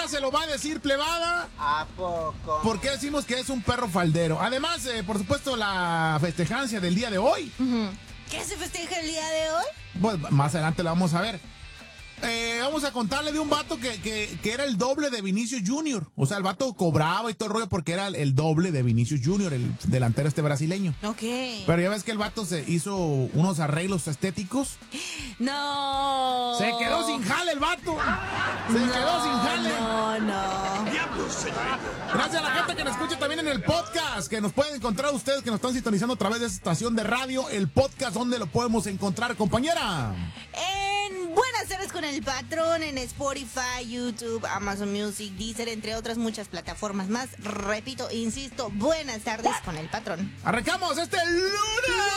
se lo va a decir, plebada. ¿A poco? ¿Por qué decimos que es un perro faldero? Además, por supuesto, la festejancia del día de hoy. ¿Qué se festeja el día de hoy? Pues más adelante la vamos a ver. Vamos a contarle de un vato que era el doble de Vinicius Junior. O sea, el vato cobraba y todo el rollo porque era el doble de Vinicius Junior, el delantero brasileño. Ok. Pero ya ves que el vato se hizo unos arreglos estéticos. No. Se quedó sin jale el vato. Quedó sin jale. No. Gracias a la gente que nos escucha también en el podcast, que nos pueden encontrar ustedes que nos están sintonizando a través de esta estación de radio. El podcast, ¿dónde lo podemos encontrar, compañera? En Buenas tardes con el patrón, en Spotify, YouTube, Amazon Music, Deezer, entre otras muchas plataformas más. Repito, insisto, Buenas tardes con el patrón. Arrancamos este lunes.